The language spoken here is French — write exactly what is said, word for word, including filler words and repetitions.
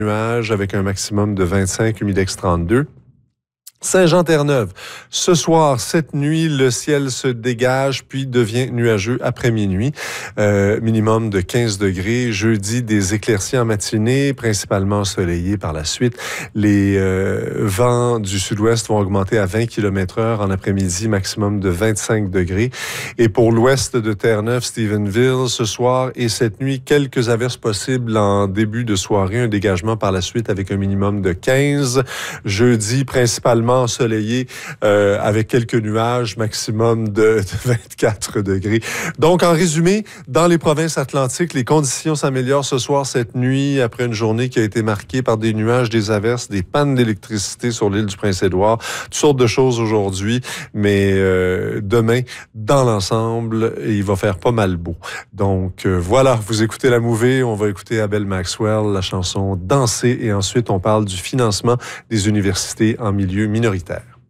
nuages avec un maximum de vingt-cinq, humidex trente-deux. Saint-Jean-Terre-Neuve. Ce soir, cette nuit, le ciel se dégage puis devient nuageux après minuit. Euh, minimum de quinze degrés. Jeudi, des éclaircies en matinée, principalement ensoleillées par la suite. Les euh, vents du sud-ouest vont augmenter à vingt kilomètres heure en après-midi, maximum de vingt-cinq degrés. Et pour l'ouest de Terre-Neuve, Stephenville, ce soir et cette nuit, quelques averses possibles en début de soirée. Un dégagement par la suite avec un minimum de quinze. Jeudi, principalement ensoleillé euh, avec quelques nuages, maximum de, de vingt-quatre degrés. Donc, en résumé, dans les provinces atlantiques, les conditions s'améliorent ce soir, cette nuit, après une journée qui a été marquée par des nuages, des averses, des pannes d'électricité sur l'île du Prince-Édouard, toutes sortes de choses aujourd'hui, mais euh, demain, dans l'ensemble, il va faire pas mal beau. Donc, euh, voilà, vous écoutez La Mouvée, on va écouter Abel Maxwell, la chanson « Danser » et ensuite, on parle du financement des universités en milieu minoritaire.